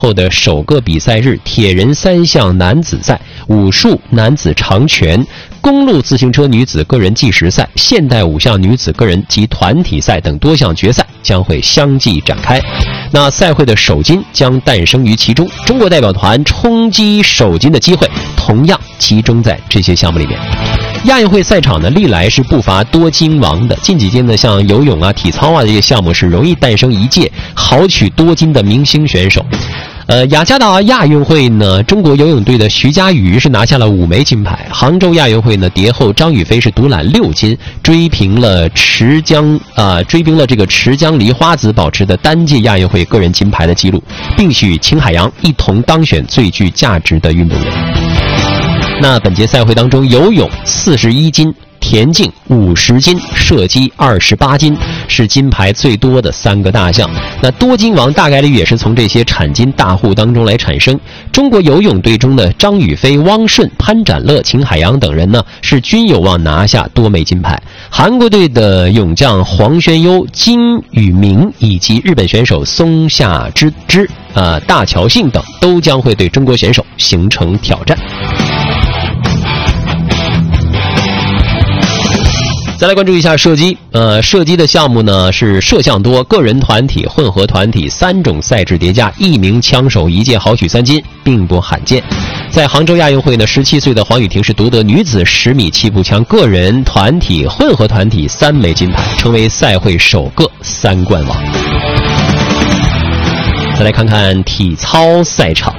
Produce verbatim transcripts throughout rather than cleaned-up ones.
后的首个比赛日，铁人三项男子赛、武术男子长拳、公路自行车女子个人计时赛、现代五项女子个人及团体赛等多项决赛将会相继展开。那赛会的首金将诞生于其中，中国代表团冲击首金的机会同样集中在这些项目里面。亚运会赛场呢，历来是不乏多金王的。近几届呢，像游泳啊、体操啊这些项目是容易诞生一届豪取多金的明星选手。呃，雅加达亚运会呢，中国游泳队的徐嘉余是拿下了五枚金牌。杭州亚运会呢，蝶后张雨霏是独揽六金，追平了池江啊、呃，追平了这个池江梨花子保持的单届亚运会个人金牌的记录，并与秦海洋一同当选最具价值的运动员。那本届赛会当中，游泳四十一金，田径五十金，射击二十八金，是金牌最多的三个大项。那多金王大概率也是从这些产金大户当中来产生。中国游泳队中的张雨霏、汪顺、潘展乐、秦海洋等人呢，是均有望拿下多枚金牌。韩国队的泳将黄轩优、金宇明以及日本选手松下之之、呃大桥幸等都将会对中国选手形成挑战。再来关注一下射击，呃，射击的项目呢是摄像多、个人、团体、混合团体三种赛制叠加，一名枪手一届豪取三金，并不罕见。在杭州亚运会呢，十七岁的黄雨婷是夺得女子十米气步枪个人、团体、混合团体三枚金牌，成为赛会首个三冠王。再来看看体操赛场。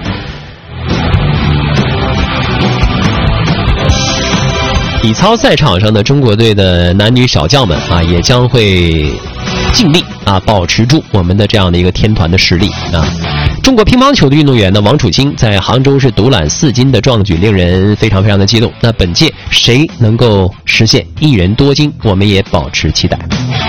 体操赛场上的中国队的男女小将们啊，也将会尽力啊，保持住我们的这样的一个天团的实力啊。中国乒乓球的运动员呢，王楚钦在杭州是独揽四金的壮举，令人非常非常的激动。那本届谁能够实现一人多金，我们也保持期待。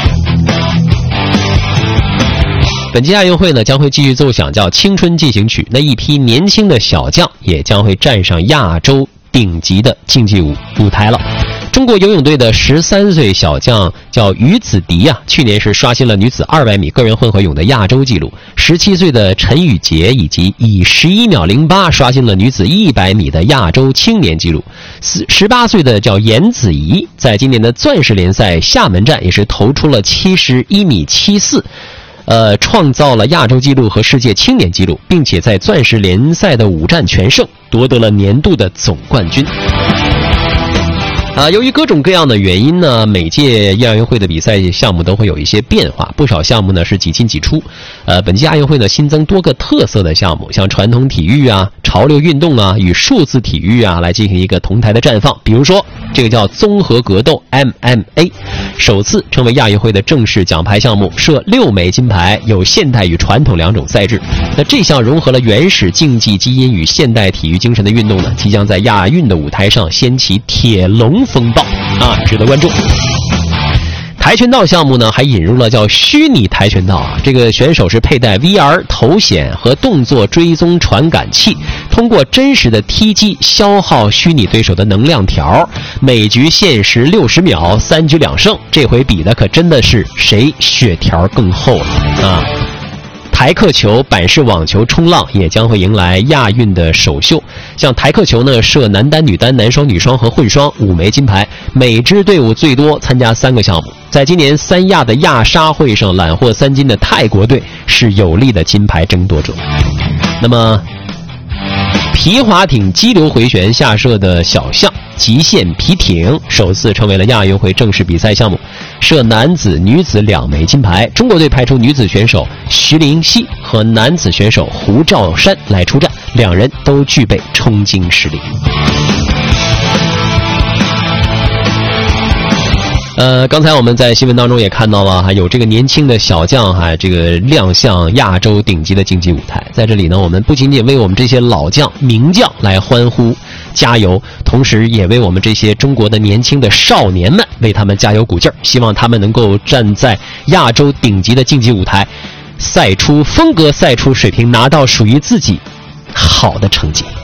本届亚运会呢，将会继续奏响叫《青春进行曲》，那一批年轻的小将也将会站上亚洲顶级的竞技舞舞台了。中国游泳队的十三岁小将叫于子迪啊，去年是刷新了女子二百米个人混合泳的亚洲纪录。十七岁的陈雨洁以及以十一秒零八刷新了女子一百米的亚洲青年纪录。十八岁的叫严子怡，在今年的钻石联赛厦门站也是投出了七十一米七四。呃，创造了亚洲纪录和世界青年纪录，并且在钻石联赛的五战全胜，夺得了年度的总冠军。啊，由于各种各样的原因呢，每届亚运会的比赛项目都会有一些变化，不少项目呢是几进几出。呃，本届亚运会呢新增多个特色的项目，像传统体育啊、潮流运动啊与数字体育啊来进行一个同台的绽放。比如说，这个叫综合格斗 M M A， 首次成为亚运会的正式奖牌项目，设六枚金牌，有现代与传统两种赛制。那这项融合了原始竞技基因与现代体育精神的运动呢，即将在亚运的舞台上掀起铁笼风暴啊，值得关注。跆拳道项目呢，还引入了叫虚拟跆拳道啊，这个选手是佩戴 V R 头显和动作追踪传感器，通过真实的踢击消耗虚拟对手的能量条，每局限时六十秒，三局两胜。这回比的可真的是谁血条更厚了啊！台克球、板式网球、冲浪也将会迎来亚运的首秀。像台克球呢，设男单、女单、男双、女双和混双五枚金牌，每支队伍最多参加三个项目。在今年三亚的亚沙会上揽获三金的泰国队是有力的金牌争夺者。那么皮划艇激流回旋下射的小项极限皮艇首次成为了亚运会正式比赛项目，设男子、女子两枚金牌。中国队派出女子选手徐灵溪和男子选手胡兆山来出战，两人都具备冲金实力。呃，刚才我们在新闻当中也看到了，还有这个年轻的小将哈，这个亮相亚洲顶级的竞技舞台。在这里呢，我们不仅仅为我们这些老将、名将来欢呼加油，同时也为我们这些中国的年轻的少年们为他们加油鼓劲儿，希望他们能够站在亚洲顶级的竞技舞台，赛出风格，赛出水平，拿到属于自己好的成绩。